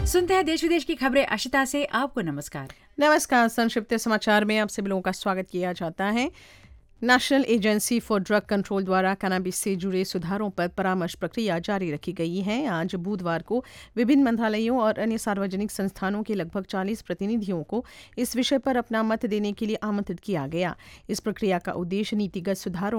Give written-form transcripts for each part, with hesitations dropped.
सुनते हैं देश विदेश की खबरें आशिता से। आपको नमस्कार। नमस्कार। संक्षिप्त समाचार में आप सभी लोगों का स्वागत किया जाता है। National agency for drug control द्वारा कैनबिस से जुड़े सुधारों पर परामर्श प्रक्रिया जारी रखी गई है। आज बुधवार को विभिन्न मंत्रालयों और अन्य सार्वजनिक संस्थानों के लगभग 40 प्रतिनिधियों को इस विषय पर अपना मत देने के लिए आमंत्रित किया गया। इस प्रक्रिया का उद्देश्य नीतिगत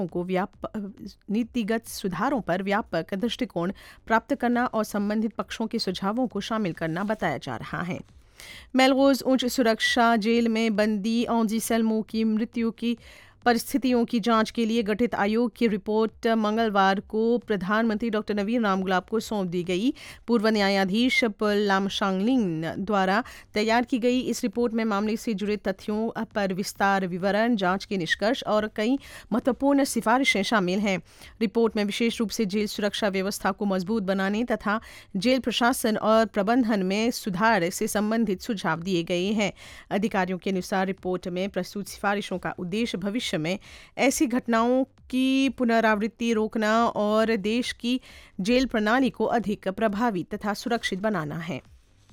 सुधारों पर व्यापक दृष्टिकोण प्राप्त करना और संबंधित पक्षों के सुझावों को शामिल करना बताया जा रहा है। मेलरोज उच्च सुरक्षा जेल में बंदी ऑजी सेल्मो की मृत्यु की परिस्थितियों की जांच के लिए गठित आयोग की रिपोर्ट मंगलवार को प्रधानमंत्री डॉक्टर नवीन रामगुलाब को सौंप दी गई। पूर्व न्यायाधीश पुल लामशांगलिंग द्वारा तैयार की गई इस रिपोर्ट में मामले से जुड़े तथ्यों पर विस्तार विवरण, जांच के निष्कर्ष और कई महत्वपूर्ण सिफारिशें शामिल हैं। रिपोर्ट में विशेष रूप से जेल सुरक्षा व्यवस्था को मजबूत बनाने तथा जेल प्रशासन और प्रबंधन में सुधार से संबंधित सुझाव दिए गए हैं। अधिकारियों के अनुसार रिपोर्ट में प्रस्तुत सिफारिशों का उद्देश्य भविष्य में ऐसी घटनाओं की पुनरावृत्ति रोकना और देश की जेल प्रणाली को अधिक प्रभावी तथा सुरक्षित बनाना है।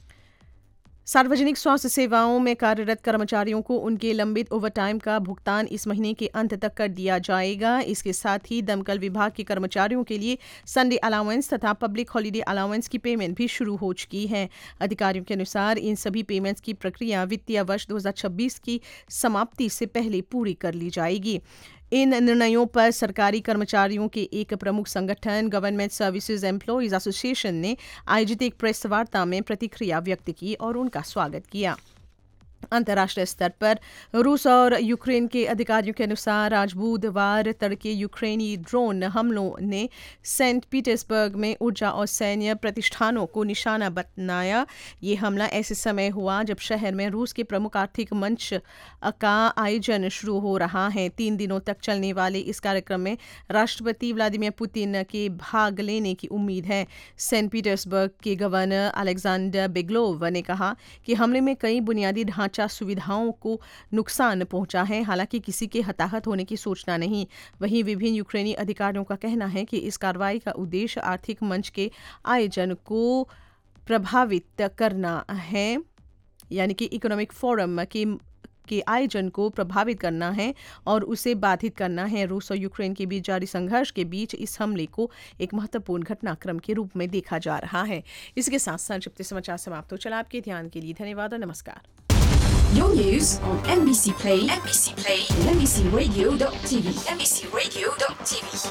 सार्वजनिक स्वास्थ्य सेवाओं में कार्यरत कर्मचारियों को उनके लंबित ओवरटाइम का भुगतान इस महीने के अंत तक कर दिया जाएगा। इसके साथ ही दमकल विभाग के कर्मचारियों के लिए संडे अलाउंस तथा पब्लिक हॉलिडे अलाउंस की पेमेंट भी शुरू हो चुकी है। अधिकारियों के अनुसार इन सभी पेमेंट्स की प्रक्रिया वित्तीय वर्ष 2026 की समाप्ति से पहले पूरी कर ली जाएगी। इन निर्णयों पर सरकारी कर्मचारियों के एक प्रमुख संगठन गवर्नमेंट सर्विसेज एम्प्लॉयज एसोसिएशन ने आयोजित एक प्रेस वार्ता में प्रतिक्रिया व्यक्त की और उनका स्वागत किया। अंतर्राष्ट्रीय स्तर पर रूस और यूक्रेन के अधिकारियों के अनुसार आज बुधवार तड़के यूक्रेनी ड्रोन हमलों ने सेंट पीटर्सबर्ग में ऊर्जा और सैन्य प्रतिष्ठानों को निशाना बनाया। ये हमला ऐसे समय हुआ जब शहर में रूस के प्रमुख आर्थिक मंच का आयोजन शुरू हो रहा है। 3 दिनों तक चलने वाले इस कार्यक्रम में राष्ट्रपति व्लादिमीर पुतिन के भाग लेने की उम्मीद है। सेंट पीटर्सबर्ग के गवर्नर अलेक्जेंडर बेगलोव ने कहा कि हमले में कई बुनियादी ढांचा सुविधाओं को नुकसान पहुंचा है, हालांकि किसी के हताहत होने की सूचना नहीं। वहीं विभिन्न यूक्रेनी अधिकारियों का कहना है कि इस कार्रवाई का उद्देश्य आर्थिक मंच के आयोजन को प्रभावित करना है, यानी कि इकोनॉमिक फोरम के आयोजन को प्रभावित करना है और उसे बाधित करना है। रूस और यूक्रेन के बीच जारी संघर्ष के बीच इस हमले को एक महत्वपूर्ण घटनाक्रम के रूप में देखा जा रहा है। इसके साथ संक्षिप्त समाचार समाप्त हो चला। आपके ध्यान के लिए धन्यवाद और नमस्कार। Your news on NBC Play, and NBCRadio.tv.